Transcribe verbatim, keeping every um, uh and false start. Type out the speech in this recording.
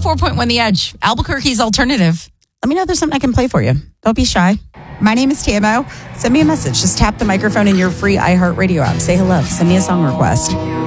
four point one The Edge, Albuquerque's alternative. Let me know if there's something I can play for you. Don't be shy. My name is Tamo. Send me a message. Just tap the microphone in your free iHeartRadio app. Say hello. Send me a song request.